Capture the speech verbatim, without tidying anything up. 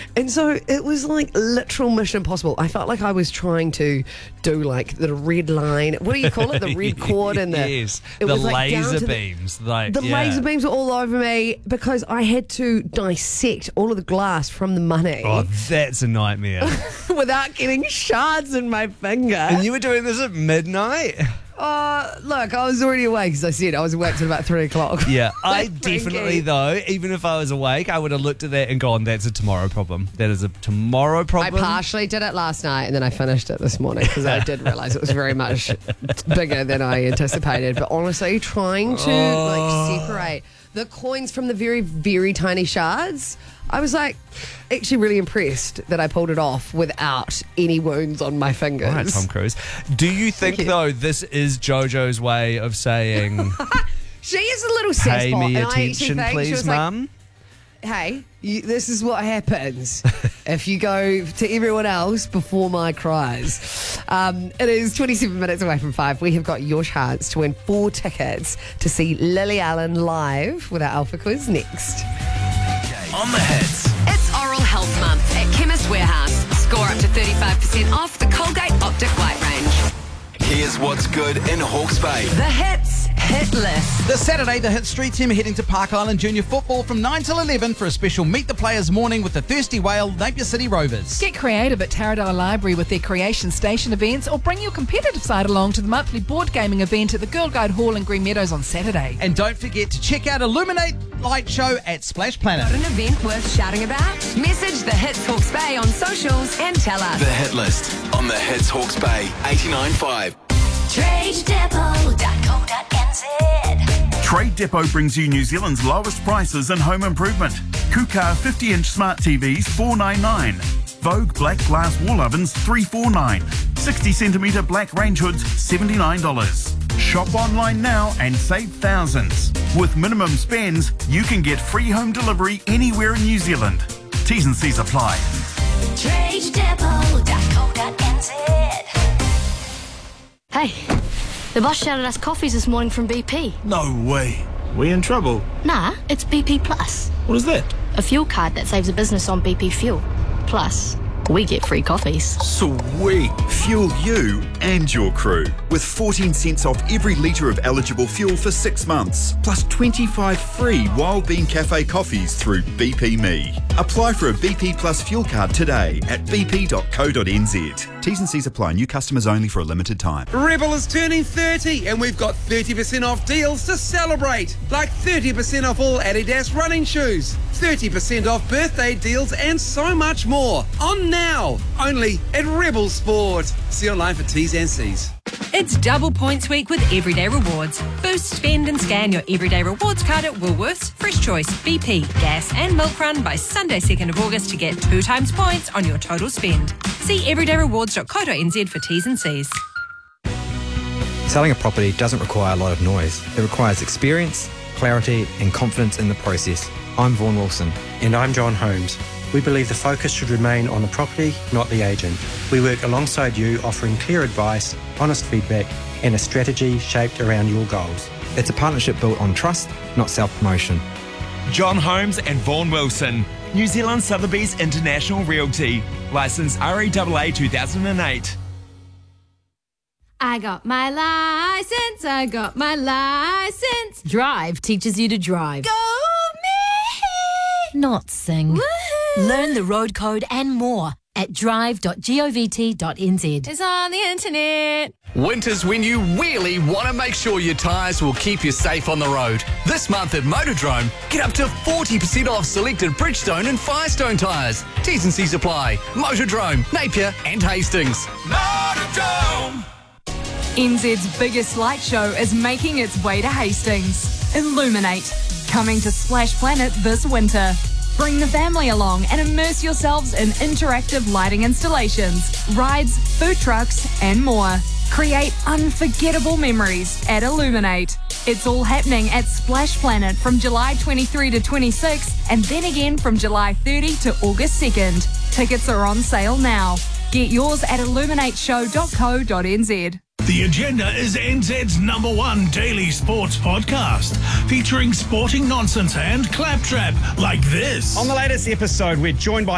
And so it was like literal Mission Impossible. I felt like I was trying to do like the red line. What do you call it? The red cord and the... Yes, it the was like down laser to the- beams. Like, The yeah. laser beams were all over me because I had to dissect all of the glass from the money Oh, that's a nightmare. without getting shards in my finger. And you were doing this at midnight? Uh, look, I was already awake, as I said. I was awake till about three o'clock. Yeah, I Frankie. definitely, though, even if I was awake, I would have looked at that and gone, that's a tomorrow problem. That is a tomorrow I problem. partially did it last night and then I finished it this morning because I did realise it was very much bigger than I anticipated. But honestly, trying to Oh. like separate the coins from the very, very tiny shards, I was like actually really impressed that I pulled it off without any wounds on my fingers. All right, Tom Cruise. Do you think, you. though, this is JoJo's way of saying, She is a little pay cesspot, me and I actually attention, think she please, was like, Mum? hey, you, this is what happens if you go to everyone else before my cries. Um, it is twenty-seven minutes away from five. We have got your chance to win four tickets to see Lily Allen live with our Alpha Quiz next. On the hits. It's Oral Health Month at Chemist Warehouse. Score up to thirty-five percent off the Colgate Optic White range. Here's what's good in Hawke's Bay. The Hits Hit List. This Saturday, the Hit Street team are heading to Park Island Junior Football from nine till eleven for a special Meet the Players morning with the Thirsty Whale Napier City Rovers. Get creative at Taradale Library with their Creation Station events, or bring your competitive side along to the monthly board gaming event at the Girl Guide Hall in Green Meadows on Saturday. And don't forget to check out Illuminate Light Show at Splash Planet. Got an event worth shouting about? Message the Hits Hawke's Bay on socials and tell us. The Hit List on the Hits Hawke's Bay eighty-nine point five. trade depot dot co dot n z. Trade Depot brings you New Zealand's lowest prices in home improvement. Kukar fifty inch smart T Vs four ninety-nine. Vogue black glass wall ovens three forty-nine. sixty centimetre black range hoods seventy-nine dollars. Shop online now and save thousands. With minimum spends, you can get free home delivery anywhere in New Zealand. T's and C's apply. trade depot dot co dot n z. Hey, the boss shouted us coffees this morning from B P. No way. We in trouble? Nah, it's B P Plus. What is that? A fuel card that saves a business on B P fuel. Plus, we get free coffees. Sweet. Fuel you and your crew with fourteen cents off every litre of eligible fuel for six months, plus twenty-five free Wild Bean Cafe coffees through B P Me. Apply for a B P Plus fuel card today at b p dot co dot n z. T's and C's apply. New customers only for a limited time. Rebel is turning thirty and we've got thirty percent off deals to celebrate. Like thirty percent off all Adidas running shoes, thirty percent off birthday deals and so much more. On now, only at Rebel Sport. See online for T's and C's. It's double points week with Everyday Rewards. Boost, spend and scan your Everyday Rewards card at Woolworths, Fresh Choice, B P, Gas and Milk Run by Sunday second of August to get two times points on your total spend. See everyday rewards dot co dot n z for T's and C's. Selling a property doesn't require a lot of noise. It requires experience, clarity and confidence in the process. I'm Vaughan Wilson. And I'm John Holmes. We believe the focus should remain on the property, not the agent. We work alongside you, offering clear advice, honest feedback, and a strategy shaped around your goals. It's a partnership built on trust, not self-promotion. John Holmes and Vaughan Wilson. New Zealand Sotheby's International Realty. Licence R E A A two thousand eight. I got my license, I got my license. Drive teaches you to drive. Go me! Not sing. Woo-hoo. Learn the road code and more at drive dot govt dot n z. It's on the internet. Winter's when you really want to make sure your tyres will keep you safe on the road. This month at Motordrome, get up to forty percent off selected Bridgestone and Firestone tyres. T's and C's apply. Motordrome, Napier and Hastings. Motordrome! N Z's biggest light show is making its way to Hastings. Illuminate, coming to Splash Planet this winter. Bring the family along and immerse yourselves in interactive lighting installations, rides, food trucks, and more. Create unforgettable memories at Illuminate. It's all happening at Splash Planet from July twenty-third to twenty-sixth, and then again from July thirtieth to August second. Tickets are on sale now. Get yours at illuminate show dot co dot n z. The Agenda is N Z's number one daily sports podcast, featuring sporting nonsense and claptrap like this. On the latest episode, we're joined by